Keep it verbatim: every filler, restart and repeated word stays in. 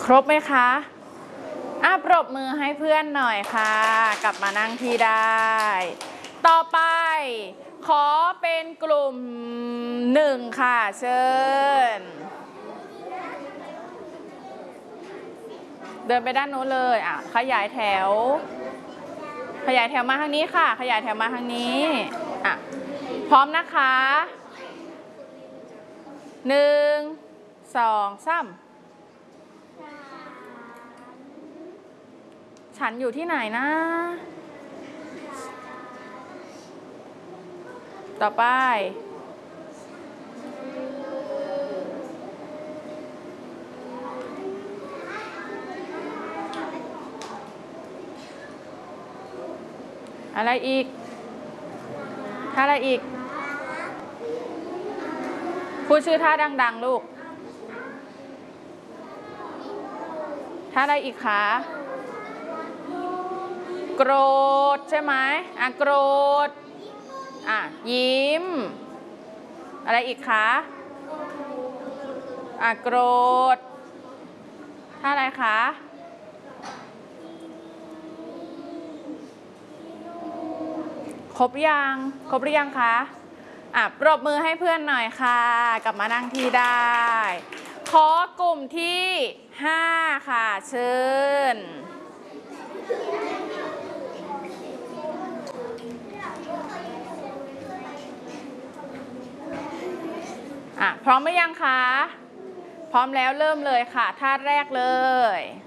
ครบไหมคะอ่ะปรบมือให้เพื่อนหน่อยค่ะ กลับมานั่งที่ได้ ต่อไปขอเป็นกลุ่มหนึ่งค่ะเชิญเดินไปด้านโน้นเลยอ่ะขยายแถวขยายแถวมาทางนี้ค่ะขยายแถวมาทางนี้อ่ะพร้อมนะคะหนึ่งสองสามฉันอยู่ที่ไหนนะต่อไปอะไรอีกท่าอะไรอีกพูดชื่อท่าดังๆลูกท่าอะไรอีกคะโกรธใช่ไหมอ่ะโกรธอ่ะยิ้มอะไรอีกคะอ่ะโกรธท่าอะไรคะครบยังครบหรือยังคะอ่ะปรบมือให้เพื่อนหน่อยค่ะกลับมานั่งที่ได้ขอกลุ่มที่ห้าค่ะเชิญอ่ะพร้อมหรือยังคะพร้อมแล้วเริ่มเลยค่ะท่าแรกเลย